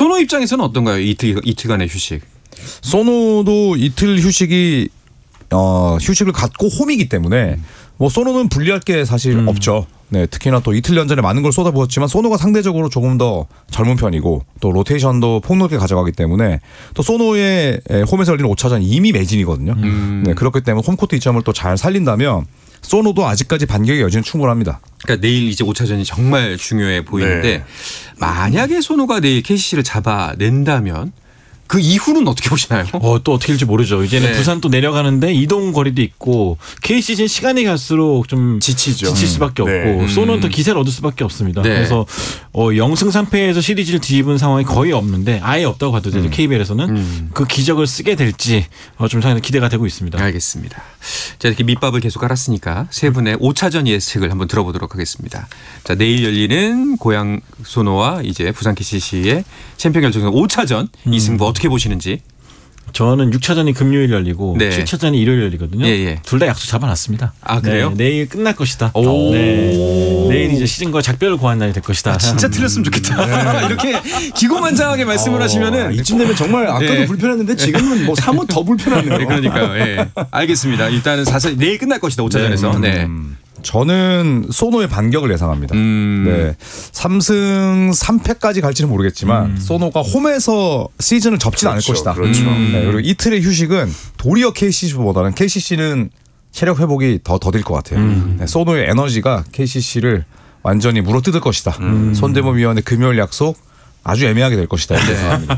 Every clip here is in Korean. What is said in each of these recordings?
소노 입장에서는 어떤가요? 이틀간의 휴식. 소노도 이틀 휴식을 갖고 홈이기 때문에 뭐 소노는 불리할 게 사실 없죠. 네, 특히나 또 이틀 연전에 많은 걸 쏟아부었지만 소노가 상대적으로 조금 더 젊은 편이고 또 로테이션도 폭넓게 가져가기 때문에 또 소노의 홈에서 열리는 5차전 이미 매진이거든요. 네, 그렇기 때문에 홈코트 이점을 또 잘 살린다면 소노도 아직까지 반격의 여지는 충분합니다. 그러니까 내일 이제 5차전이 정말 중요해 보이는데 네. 만약에 소노가 내일 KCC를 잡아낸다면 그 이후는 어떻게 보시나요? 또 어떻게 될지 모르죠. 이제는 네. 부산 또 내려가는데 이동 거리도 있고 KCC는 시간이 갈수록 좀 지칠 수밖에 없고 소노는 더 기세를 얻을 수밖에 없습니다. 네. 그래서 0승 3패에서 시리즈를 뒤집은 상황이 거의 없는데 아예 없다고 봐도 되죠. KBL에서는 그 기적을 쓰게 될지 좀 상당히 기대가 되고 있습니다. 알겠습니다. 자, 이렇게 밑밥을 계속 알았으니까 세 분의 5차전 예측을 한번 들어보도록 하겠습니다. 자, 내일 열리는 고양 소노와 이제 부산 KCC의 챔피언 결정전 5차전 이 승부 어떻게 보시는지. 저는 6차전이 금요일 열리고 네. 7차전이 일요일 열리거든요. 예. 둘 다 약속 잡아놨습니다. 아, 그래요? 네, 내일 끝날 것이다. 오. 네. 내일 이제 시즌과 작별을 고한 날이 될 것이다. 진짜 틀렸으면 좋겠다. 이렇게 기고만장하게 말씀을 하시면은 이쯤 되면 정말 아까도 네. 불편했는데 지금은 뭐 사뭇 더 불편하네요. 네, 그러니까요. 예. 알겠습니다. 일단은 4차 내일 끝날 것이다. 5차전에서. 네. 저는 소노의 반격을 예상합니다. 네, 3승 3패까지 갈지는 모르겠지만 소노가 홈에서 시즌을 접진 않을 것이다. 그렇죠. 네, 그리고 이틀의 휴식은 도리어 KCC보다는 KCC는 체력 회복이 더 더딜 것 같아요. 네, 소노의 에너지가 KCC를 완전히 물어뜯을 것이다. 손대범 위원의 금요일 약속 아주 애매하게 될 것이다. 이렇게 생각합니다.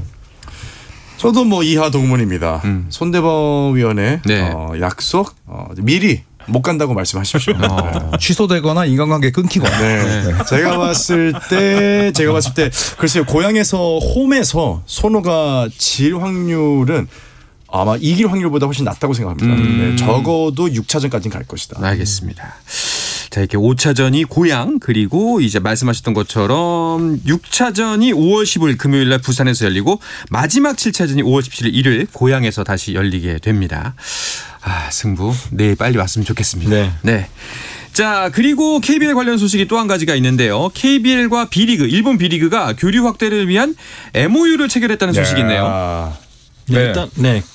저도 뭐 이하 동문입니다. 손대범 위원의 네. 약속 미리 못 간다고 말씀하십시오. 취소되거나 인간관계 끊기거나. 네. 제가 봤을 때 글쎄요, 고향에서 홈에서 소노가 질 확률은 아마 이길 확률보다 훨씬 낮다고 생각합니다. 네, 적어도 6차전까지는 갈 것이다. 알겠습니다. 자, 이렇게 5차전이 고양 그리고 이제 말씀하셨던 것처럼 6차전이 5월 15일 금요일 날 부산에서 열리고 마지막 7차전이 5월 17일 일요일 고양에서 다시 열리게 됩니다. 승부 내일 빨리 왔으면 좋겠습니다. 네. 자, 그리고 KBL 관련 소식이 또 한 가지가 있는데요. KBL과 B리그, 일본 B리그가 교류 확대를 위한 MOU를 체결했다는 소식이 있네요. 일단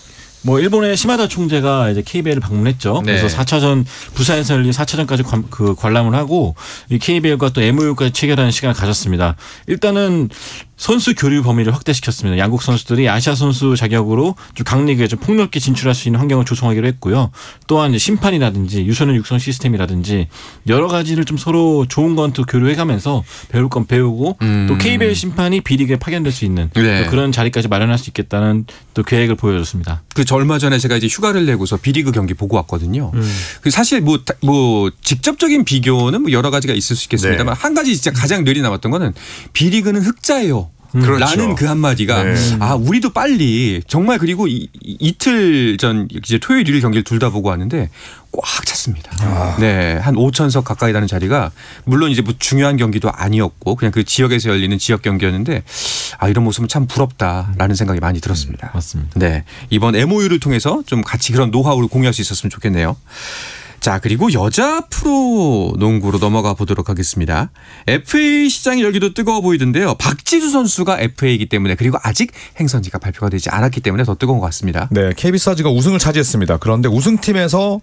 뭐 일본의 시마다 총재가 이제 KBL을 방문했죠. 네. 그래서 4차전 부산에서 열린 4차전까지 관람을 하고 이 KBL과 또 MOU까지 체결하는 시간을 가졌습니다. 일단은 선수 교류 범위를 확대시켰습니다. 양국 선수들이 아시아 선수 자격으로 좀 강리그에 좀 폭넓게 진출할 수 있는 환경을 조성하기로 했고요. 또한 이제 심판이라든지 유소년 육성 시스템이라든지 여러 가지를 좀 서로 좋은 건 또 교류해가면서 배울 건 배우고 또 KBL 심판이 B리그에 파견될 수 있는 또 그런 자리까지 마련할 수 있겠다는 또 계획을 보여줬습니다. 얼마 전에 제가 이제 휴가를 내고서 B리그 경기 보고 왔거든요. 사실 뭐 직접적인 비교는 뭐 여러 가지가 있을 수 있겠습니다만 한 가지 진짜 가장 뇌리 남았던 거는 B리그는 흑자예요. 그렇죠. 라는 그 한마디가 우리도 빨리 정말 그리고 이틀 전 이제 토요일 일요일 경기를 둘 다 보고 왔는데 꽉 찼습니다. 네, 한 5,000석 가까이 되는 자리가 물론 이제 뭐 중요한 경기도 아니었고 그냥 그 지역에서 열리는 지역 경기였는데 이런 모습은 참 부럽다라는 생각이 많이 들었습니다. 맞습니다. 네, 이번 MOU를 통해서 좀 같이 그런 노하우를 공유할 수 있었으면 좋겠네요. 자, 그리고 여자 프로 농구로 넘어가 보도록 하겠습니다. FA 시장이 열기도 뜨거워 보이던데요. 박지수 선수가 FA이기 때문에 그리고 아직 행선지가 발표가 되지 않았기 때문에 더 뜨거운 것 같습니다. 네, KB스타즈가 우승을 차지했습니다. 그런데 우승팀에서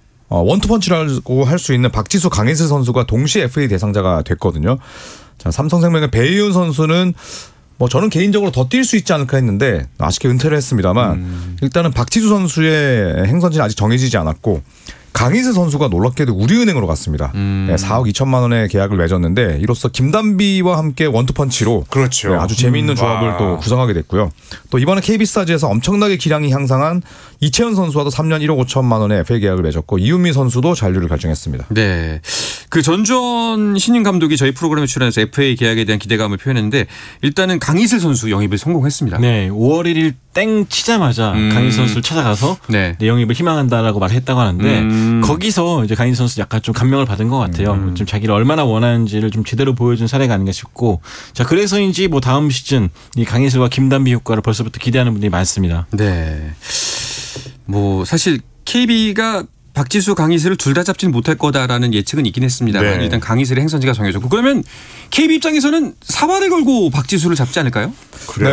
원투펀치라고 할 수 있는 박지수 강희슬 선수가 동시에 FA 대상자가 됐거든요. 자, 삼성생명의 배희훈 선수는 뭐 저는 개인적으로 더 뛸 수 있지 않을까 했는데 아쉽게 은퇴를 했습니다만 일단은 박지수 선수의 행선지는 아직 정해지지 않았고 강희슬 선수가 놀랍게도 우리은행으로 갔습니다. 네, 4억 2천만 원의 계약을 맺었는데 이로써 김단비와 함께 원투펀치로 그렇죠. 네, 아주 재미있는 조합을 또 구성하게 됐고요. 또 이번에 KB스타즈에서 엄청나게 기량이 향상한 이채연 선수와도 3년 1억 5천만 원의 FA 계약을 맺었고 이윤미 선수도 잔류를 결정했습니다. 네, 그 전주원 신인 감독이 저희 프로그램에 출연해서 FA 계약에 대한 기대감을 표현했는데 일단은 강희슬 선수 영입에 성공했습니다. 네, 5월 1일 땡 치자마자 강희슬 선수를 찾아가서 내 영입을 희망한다라고 말했다고 하는데 거기서 이제 강희슬 선수 약간 좀 감명을 받은 것 같아요. 좀 자기를 얼마나 원하는지를 좀 제대로 보여준 사례가 아닌가 싶고 자 그래서인지 뭐 다음 시즌 이 강희슬과 김단비 효과를 벌써부터 기대하는 분들이 많습니다. 네, 뭐 사실 KB가 박지수, 강희슬을 둘 다 잡지는 못할 거다라는 예측은 있긴 했습니다만 일단 강희슬의 행선지가 정해졌고 그러면 KB 입장에서는 사활을 걸고 박지수를 잡지 않을까요? 그래.